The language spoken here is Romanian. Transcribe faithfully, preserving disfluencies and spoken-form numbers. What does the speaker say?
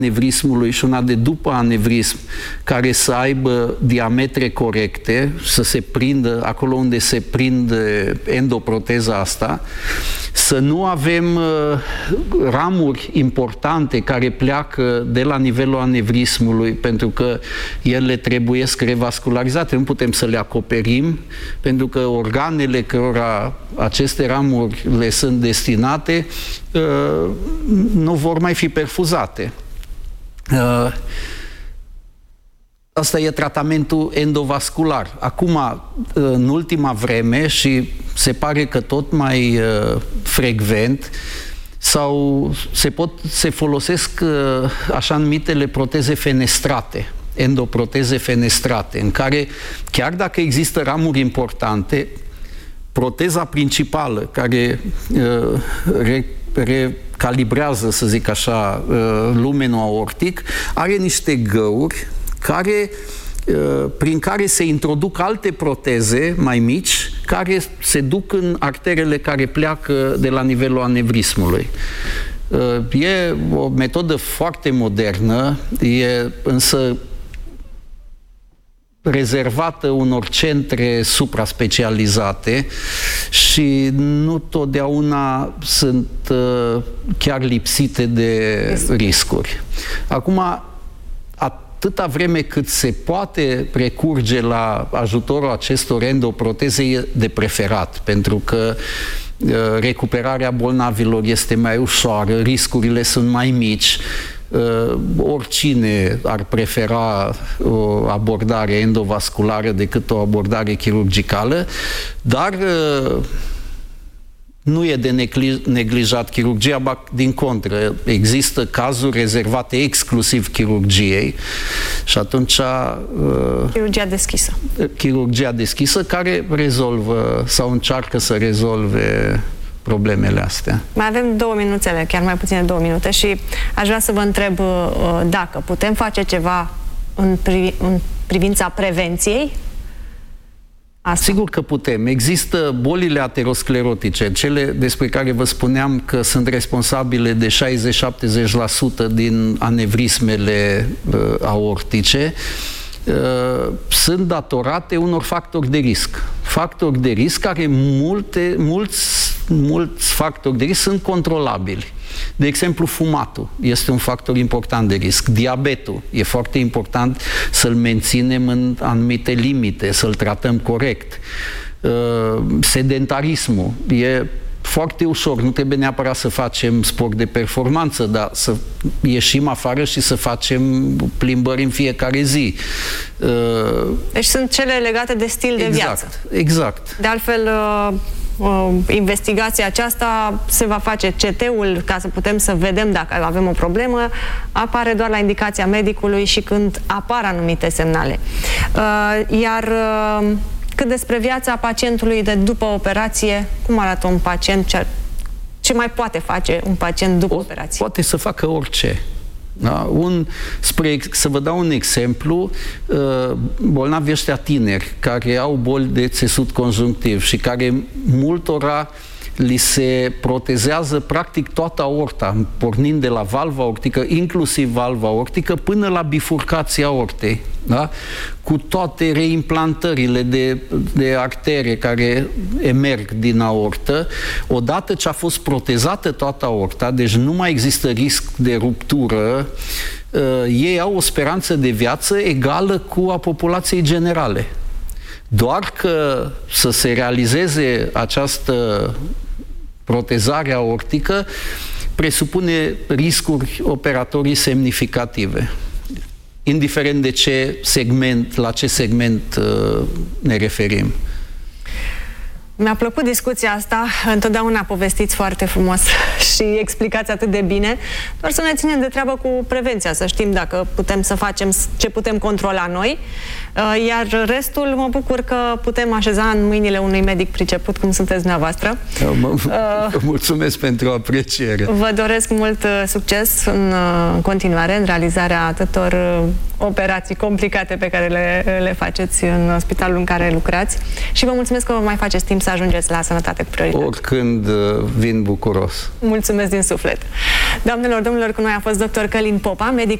anevrismului și una de după anevrism, care să aibă diametre corecte, să se prindă acolo unde se prinde endoproteza asta, să nu avem uh, ramuri importante care pleacă de la nivelul anevrismului, pentru că ele trebuie revascularizate, nu putem să le acoperim, pentru că organele cărora aceste ramuri le sunt destinate uh, nu vor mai fi perfuzate. Uh, Asta e tratamentul endovascular. Acum, în ultima vreme, și se pare că tot mai uh, frecvent, sau se, pot, se folosesc uh, așa numitele proteze fenestrate, endoproteze fenestrate, în care, chiar dacă există ramuri importante, proteza principală, care uh, re, recalibrează, să zic așa, uh, lumenul aortic, are niște găuri care, prin care se introduc alte proteze mai mici care se duc în arterele care pleacă de la nivelul anevrismului. E o metodă foarte modernă, e însă rezervată unor centre supra-specializate și nu totdeauna sunt chiar lipsite de riscuri. Acum, atâta vreme cât se poate recurge la ajutorul acestor endoproteze, e de preferat, pentru că uh, recuperarea bolnavilor este mai ușoară, riscurile sunt mai mici, uh, oricine ar prefera o abordare endovasculară decât o abordare chirurgicală, dar uh, nu e de neglijat chirurgia, ba din contră. Există cazuri rezervate exclusiv chirurgiei și atunci... Uh, chirurgia deschisă. Chirurgia deschisă care rezolvă sau încearcă să rezolve problemele astea. Mai avem două minuțele, chiar mai puține două minute, și aș vrea să vă întreb uh, dacă putem face ceva în, pri în privința prevenției. Asta. Sigur că putem. Există bolile aterosclerotice, cele despre care vă spuneam că sunt responsabile de șaizeci-șaptezeci la sută din anevrismele uh, aortice, uh, sunt datorate unor factori de risc. Factori de risc care multe, mulți, mulți factori de risc sunt controlabili. De exemplu, fumatul este un factor important de risc. Diabetul e foarte important să-l menținem în anumite limite, să-l tratăm corect. Sedentarismul e foarte ușor, nu trebuie neapărat să facem sport de performanță, dar să ieșim afară și să facem plimbări în fiecare zi. Deci sunt cele legate de stil de exact, viață. Exact. De altfel, investigația aceasta se va face C T-ul ca să putem să vedem dacă avem o problemă, apare doar la indicația medicului și când apar anumite semnale. Iar cât despre viața pacientului de după operație, cum arată un pacient, ce, ce mai poate face un pacient după o, operație? Poate să facă orice. Da? Un, spre, să vă dau un exemplu, bolnavi ăștia tineri care au boli de țesut conjunctiv și care multora li se protezează practic toată aorta, pornind de la valva aortică, inclusiv valva aortică, până la bifurcația aortei. Da? Cu toate reimplantările de, de artere care emerg din aortă, odată ce a fost protezată toată aorta, deci nu mai există risc de ruptură, uh, ei au o speranță de viață egală cu a populației generale. Doar că să se realizeze această protezare aortică presupune riscuri operatorii semnificative, indiferent de ce segment, la ce segment uh, ne referim. Mi-a plăcut discuția asta, întotdeauna povestiți foarte frumos și explicați atât de bine, doar să ne ținem de treabă cu prevenția, să știm dacă putem să facem ce putem controla noi, iar restul mă bucur că putem așeza în mâinile unui medic priceput, cum sunteți dumneavoastră. Mă, uh, mulțumesc pentru apreciere. Vă doresc mult succes în, în continuare, în realizarea atâtor operații complicate pe care le, le faceți în spitalul în care lucrați și vă mulțumesc că vă mai faceți timp să ajungeți la Sănătate cu Prioritate. Oricând vin bucuros. Mulțumesc din suflet. Doamnelor, domnilor, cu noi a fost doctor Călin Popa, medic